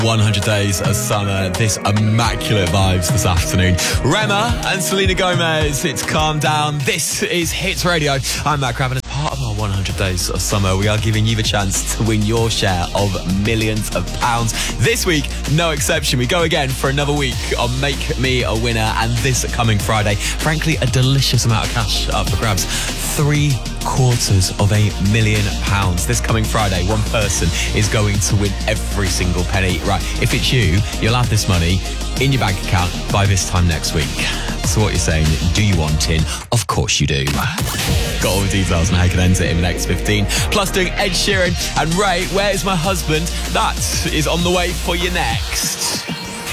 100 Days of Summer, this immaculate vibes this afternoon. Rema and Selena Gomez, it's Calm Down. This is Hits Radio. I'm Matt Craven. As part of our 100 Days of Summer, we are giving you the chance to win your share of millions of pounds. This week, no exception. We go again for another week on Make Me a Winner, and this coming Friday, frankly, a delicious amount of cash up for grabs. £750,000. This coming Friday, one person is going to win every single penny. Right, if it's you, you'll have this money in your bank account by this time next week. So what you're saying, do you want in? Of course you do. Got all the details on how you can enter in the next 15. Plus doing Ed Sheeran and Ray, Where's My Husband? That is on the way for you next.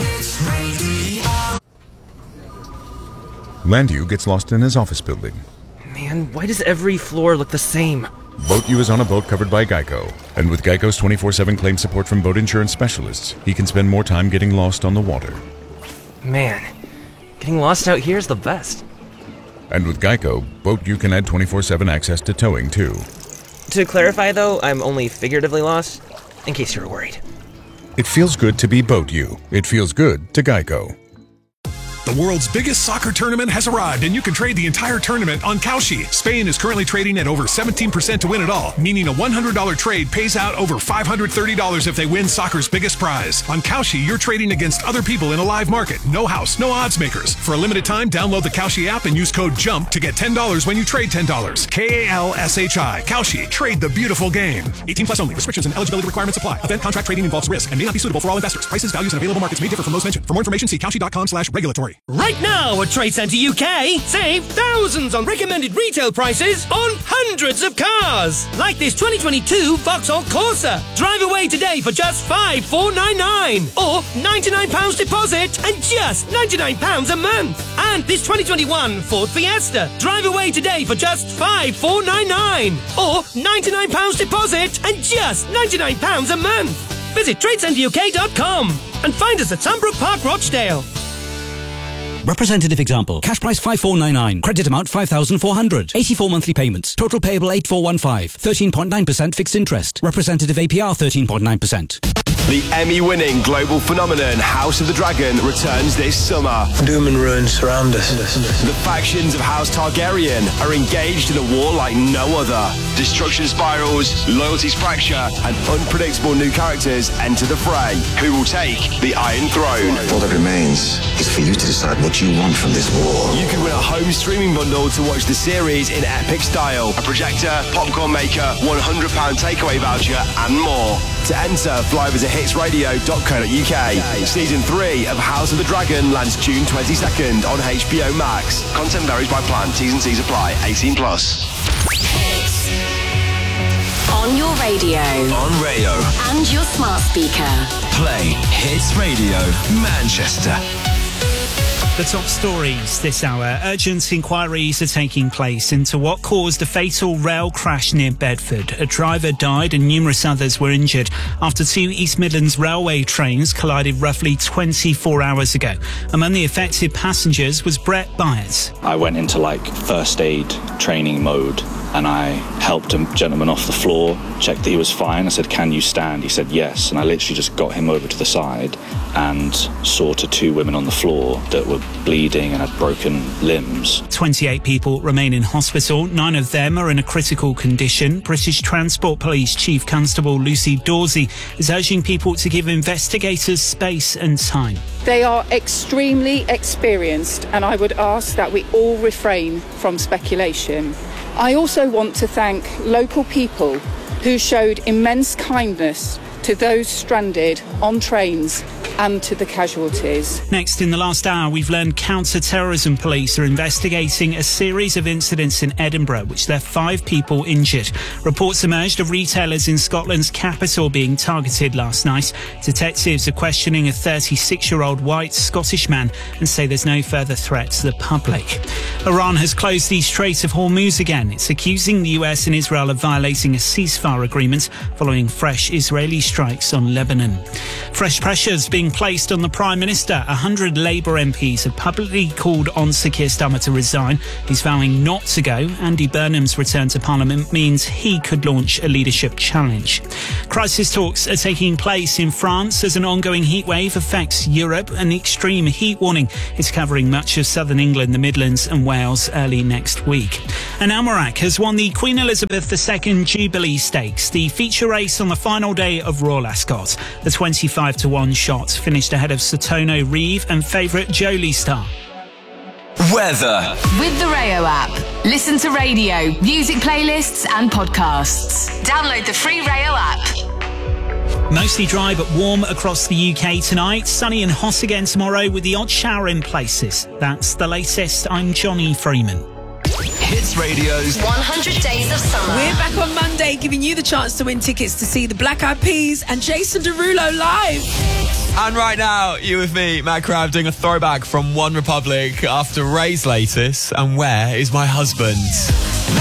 Landu gets lost in his office building. Man, why does every floor look the same? Boat U is on a boat covered by Geico. And with Geico's 24/7 claim support from boat insurance specialists, he can spend more time getting lost on the water. Man, getting lost out here is the best. And with Geico, Boat U can add 24/7 access to towing, too. To clarify, though, I'm only figuratively lost, in case you were worried. It feels good to be Boat U. It feels good to Geico. The world's biggest soccer tournament has arrived, and you can trade the entire tournament on Kalshi. Spain is currently trading at over 17% to win it all, meaning a $100 trade pays out over $530 if they win soccer's biggest prize. On Kalshi, you're trading against other people in a live market. No house, no odds makers. For a limited time, download the Kalshi app and use code JUMP to get $10 when you trade $10. Kalshi. Kalshi. Trade the beautiful game. 18 plus only. Restrictions and eligibility requirements apply. Event contract trading involves risk and may not be suitable for all investors. Prices, values, and available markets may differ from those mentioned. For more information, see kalshi.com/regulatory. Right now at Trade Centre UK, save thousands on recommended retail prices on hundreds of cars. Like this 2022 Vauxhall Corsa. Drive away today for just £5,499. Or £99 deposit and just £99 a month. And this 2021 Ford Fiesta. Drive away today for just £5,499. Or £99 deposit and just £99 a month. Visit TradeCentreUK.com and find us at Sunbrook Park, Rochdale. Representative example. Cash price 5499. Credit amount 5400. 84 monthly payments. Total payable 8415. 13.9% fixed interest. Representative APR 13.9%. The Emmy-winning global phenomenon House of the Dragon returns this summer. Doom and ruin surround us. The factions of House Targaryen are engaged in a war like no other. Destruction spirals, loyalties fracture, and unpredictable new characters enter the fray. Who will take the Iron Throne? All that remains is for you to decide what you want from this war. You can win a home streaming bundle to watch the series in epic style. A projector, popcorn maker, £100 takeaway voucher, and more. To enter, fly visit hitsradio.co.uk. Season 3 of House of the Dragon lands June 22nd on HBO Max. Content varies by plan. T's and C's apply. 18 plus. On your radio. On radio. And your smart speaker. Play Hits Radio Manchester. The top stories this hour. Urgent inquiries are taking place into what caused a fatal rail crash near Bedford. A driver died and numerous others were injured after two East Midlands Railway trains collided roughly 24 hours ago. Among the affected passengers was Brett Byers. I went into first aid training mode and I helped a gentleman off the floor, checked that he was fine. I said, "Can you stand?" He said, "Yes." And I literally just got him over to the side and saw to two women on the floor that were bleeding and had broken limbs. 28 people remain in hospital. 9 of them are in a critical condition. British Transport Police Chief Constable Lucy Dawsey is urging people to give investigators space and time. They are extremely experienced, and I would ask that we all refrain from speculation. I also want to thank local people who showed immense kindness to those stranded on trains and to the casualties. Next, in the last hour, we've learned counter-terrorism police are investigating a series of incidents in Edinburgh which left 5 people injured. Reports emerged of retailers in Scotland's capital being targeted last night. Detectives are questioning a 36-year-old white Scottish man and say there's no further threat to the public. Iran has closed the Strait of Hormuz again. It's accusing the US and Israel of violating a ceasefire agreement following fresh Israeli strikes on Lebanon. Fresh pressures being being placed on the Prime Minister. 100 Labour MPs have publicly called on Sir Keir Starmer to resign. He's vowing not to go. Andy Burnham's return to Parliament means he could launch a leadership challenge. Crisis talks are taking place in France as an ongoing heatwave affects Europe. An extreme heat warning is covering much of southern England, the Midlands and Wales early next week. And Amarak has won the Queen Elizabeth II Jubilee Stakes, the feature race on the final day of Royal Ascot. The 25-1 shot finished ahead of Satono Reeve and favourite Jolie Star. Weather. With the Rayo app. Listen to radio, music playlists and podcasts. Download the free Rayo app. Mostly dry but warm across the UK tonight. Sunny and hot again tomorrow with the odd shower in places. That's the latest. I'm Johnny Freeman. Hits Radio's 100 Days of Summer. We're back on Monday giving you the chance to win tickets to see the Black Eyed Peas and Jason Derulo live. And right now, you with me, Matt Crab, doing a throwback from One Republic after Ray's latest. And where is my husband?